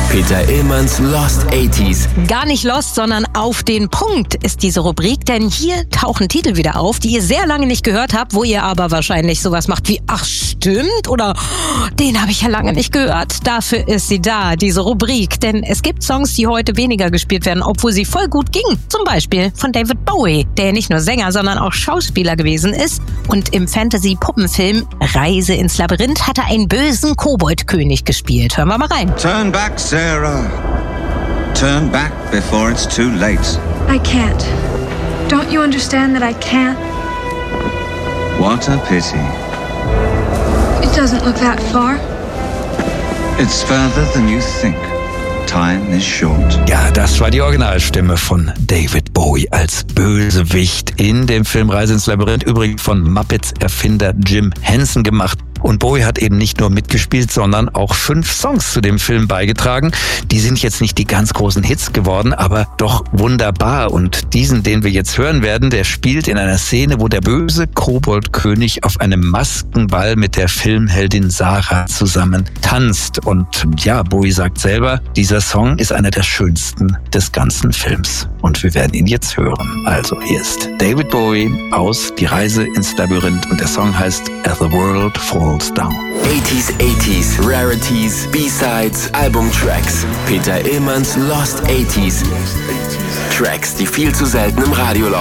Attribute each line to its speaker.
Speaker 1: Peter Illmanns Lost 80s.
Speaker 2: Gar nicht lost, sondern auf den Punkt ist diese Rubrik, denn hier tauchen Titel wieder auf, die ihr sehr lange nicht gehört habt, wo ihr aber wahrscheinlich sowas macht wie, ach stimmt, oder den habe ich ja lange nicht gehört. Dafür ist sie da, diese Rubrik, denn es gibt Songs, die heute weniger gespielt werden, obwohl sie voll gut gingen. Zum Beispiel von David Bowie, der nicht nur Sänger, sondern auch Schauspieler gewesen ist und im Fantasy-Puppenfilm Reise ins Labyrinth hat er einen bösen Koboldkönig gespielt. Hören wir mal rein.
Speaker 3: Turn back, Sarah. Turn back before it's too late.
Speaker 4: I can't. Don't you understand that I can't?
Speaker 3: What a pity.
Speaker 4: It doesn't look that far.
Speaker 3: It's further than you think. Time is short.
Speaker 5: Ja, das war die Originalstimme von David Bowie als Bösewicht in dem Film Reise ins Labyrinth, übrigens von Muppets-Erfinder Jim Henson gemacht. Und Bowie hat eben nicht nur mitgespielt, sondern auch 5 Songs zu dem Film beigetragen. Die sind jetzt nicht die ganz großen Hits geworden, aber doch wunderbar. Und diesen, den wir jetzt hören werden, der spielt in einer Szene, wo der böse Koboldkönig auf einem Maskenball mit der Filmheldin Sarah zusammen tanzt. Und ja, Bowie sagt selber, dieser Song ist einer der schönsten des ganzen Films. Und wir werden ihn jetzt hören. Also hier ist David Bowie aus Die Reise ins Labyrinth und der Song heißt As the World Falls Down.
Speaker 1: 80s, Rarities, B-Sides, Albumtracks. Peter Illmanns Lost 80s. Tracks, die viel zu selten im Radio laufen.